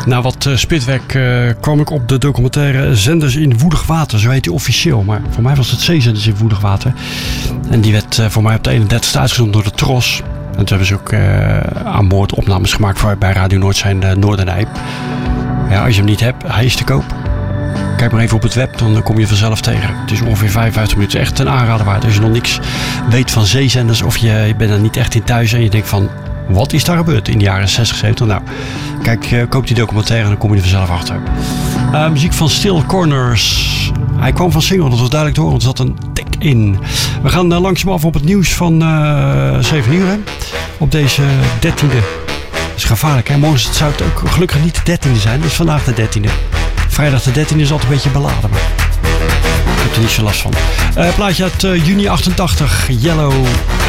Na wat spitwerk kwam ik op de documentaire Zenders in Woelig Water. Zo heet die officieel. Maar voor mij was het Zeezenders in Woelig Water. En die werd voor mij op de 31ste uitgezonden door de Tros. En toen hebben ze ook aan boord opnames gemaakt bij Radio Noord zijn Noorderrijp. Ja, als je hem niet hebt, hij is te koop. Kijk maar even op het web, dan kom je vanzelf tegen. Het is ongeveer 55 minuten. Echt een aanrader waard. Als je nog niks weet van zeezenders of je bent er niet echt in thuis en je denkt van, wat is daar gebeurd in de jaren 60, 70? Nou, kijk, koop die documentaire en dan kom je er vanzelf achter. Muziek van Still Corners. Hij kwam van single, dat was duidelijk door, want er zat een tik in. We gaan langzaam af op het nieuws van 7 uur. Hè? Op deze 13e. Dat is gevaarlijk, hè? Morgen zou het ook gelukkig niet de 13e zijn. Het is vandaag de 13e. Vrijdag de 13e is altijd een beetje beladen, maar ik heb er niet zo last van. Plaatje uit juni 88, Yellow.